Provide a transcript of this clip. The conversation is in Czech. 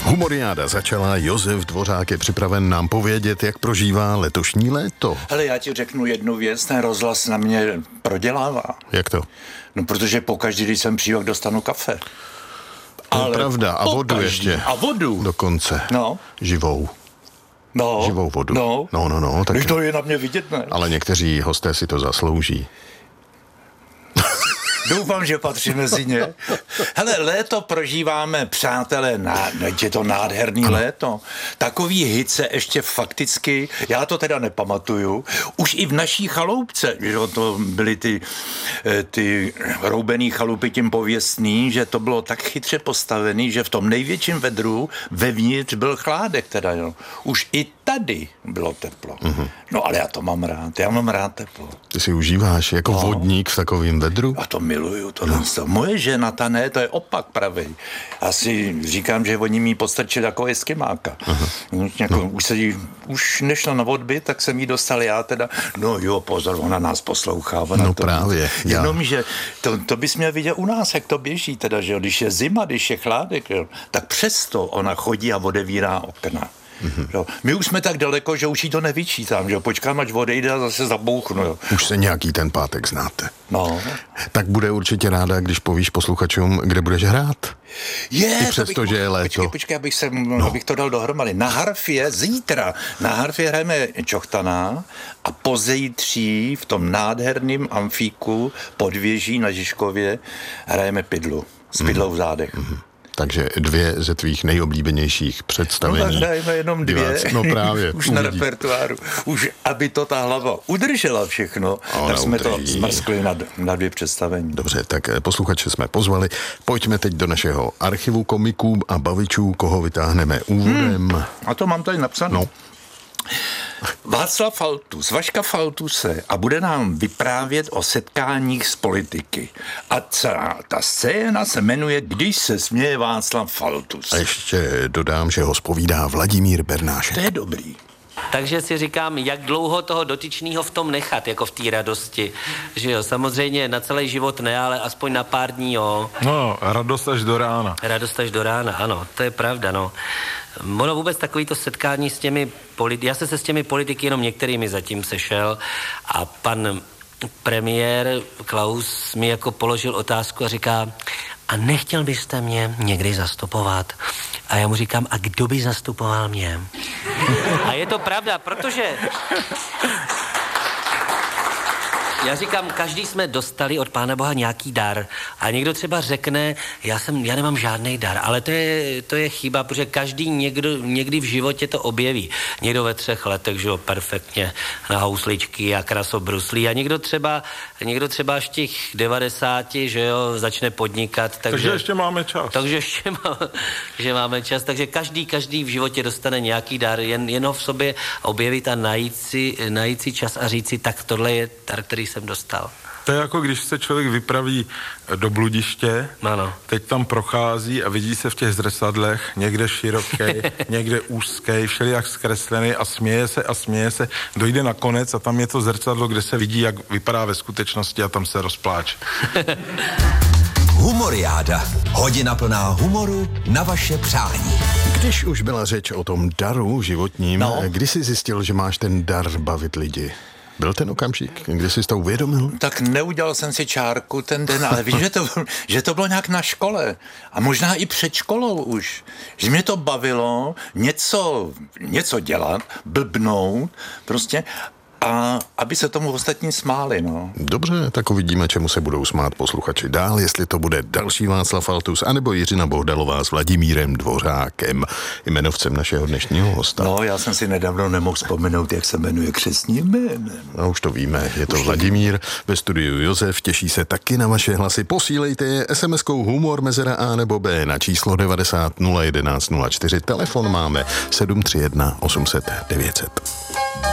Humoriáda začala, Josef Dvořák je připraven nám povědět, jak prožívá letošní léto. Hele, já ti řeknu jednu věc, ten rozhlas na mě prodělává. Jak to? No, protože pokaždý, když jsem přijel, dostanu kafe. To je pravda, a vodu ještě. A vodu. Dokonce. No. Živou. No. Živou vodu. No. Tak... To je na mě vidět, ne? Ale někteří hosté si to zaslouží. Doufám, že patří mezi ně. Hele, léto prožíváme, přátelé, je to nádherný léto. Takový hice ještě fakticky, já to teda nepamatuju, už i v naší chaloupce, že to byly ty roubený chalupy tím pověstný, že to bylo tak chytře postavený, že v tom největším vedru vevnitř byl chládek teda, jo. Už i tady bylo teplo. Mm-hmm. No ale já to mám rád, já mám rád teplo. Ty si užíváš jako vodník v takovém vedru? A to miluju, to moje žena, ta ne, to je opak pravej. Asi říkám, že oni mi podstrčili jako eskimáka. Už nešla na odbyt, tak jsem jí dostal já teda, no jo, pozor, ona nás poslouchá. No právě. Jenomže to bys měl vidět u nás, jak to běží teda, že jo, když je zima, když je chládek, jo, tak přesto ona chodí a odevírá okna. Mm-hmm. My už jsme tak daleko, že už jí to nevyčítám, že počkám, až odejde a zase zabouchnu. Jo. Už se nějaký ten pátek znáte. No. Tak bude určitě ráda, když povíš posluchačům, kde budeš hrát. I přesto, že je léto. Počkej, abych to dal dohromady. Na harfě zítra, hrajeme Čochtaná a pozejtří v tom nádherném amfíku podvěží na Žižkově hrajeme Pidlu. S Pidlou v zádech. Mm-hmm. Takže 2 ze tvých nejoblíbenějších představení. No tak hrajeme jenom 2. No právě. Už na repertoáru. Už aby to ta hlava udržela všechno, tak jsme to zmrskli na 2 představení. Dobře, tak posluchače jsme pozvali. Pojďme teď do našeho archivu komiků a bavičů, koho vytáhneme úvodem. A to mám tady napsané. No. Václav Faltus, Vaška Faltuse a bude nám vyprávět o setkáních s politiky. A ta scéna se jmenuje Když se směje Václav Faltus. A ještě dodám, že ho zpovídá Vladimír Bernášek. To je dobrý. Takže si říkám, jak dlouho toho dotyčného v tom nechat, jako v té radosti. Že jo, samozřejmě na celý život ne, ale aspoň na pár dní, jo. No, radost až do rána. Radost až do rána, ano, to je pravda, no. Ono vůbec takovýto setkání s těmi já jsem se s těmi politiky jenom některými zatím sešel a pan premiér Klaus mi jako položil otázku a říká, a nechtěl byste mě někdy zastupovat? A já mu říkám, a kdo by zastupoval mě? A je to pravda, protože já říkám, každý jsme dostali od Pána Boha nějaký dar a někdo třeba řekne, já nemám žádný dar, ale to je chyba, protože každý někdy v životě to objeví. Někdo ve 3 letech, že jo, perfektně na housličky a krasobruslí a někdo třeba až v těch 90, že jo, začne podnikat. Takže ještě máme čas. Takže ještě že máme čas, takže každý v životě dostane nějaký dar, jen ho v sobě objevit a najít si čas a říct si, tak tohle je dar, který jsem dostal. To je jako když se člověk vypraví do bludiště, ano. Teď tam prochází a vidí se v těch zrcadlech, někde široký, někde úzký, všelijak zkreslený a směje se, dojde na konec a tam je to zrcadlo, kde se vidí, jak vypadá ve skutečnosti a tam se rozpláče. Humoriáda. Hodina plná humoru na vaše přání. Když už byla řeč o tom daru životním, kdy jsi zjistil, že máš ten dar bavit lidi? Byl ten okamžik, kdy jsi to uvědomil? Tak neudělal jsem si čárku ten den, ale víš, že to bylo nějak na škole a možná i před školou už. Že mě to bavilo něco dělat, blbnout prostě a aby se tomu ostatní smáli, no. Dobře, tak uvidíme, čemu se budou smát posluchači dál, jestli to bude další Václav Faltus, anebo Jiřina Bohdalová s Vladimírem Dvořákem, jmenovcem našeho dnešního hosta. No, já jsem si nedávno nemohl vzpomenout, jak se jmenuje křestním jménem. No, už to víme, je to Vladimír, ve studiu Josef, těší se taky na vaše hlasy. Posílejte je SMS-kou humor mezera A nebo B na číslo 90 011 04. Telefon máme 731 800 900.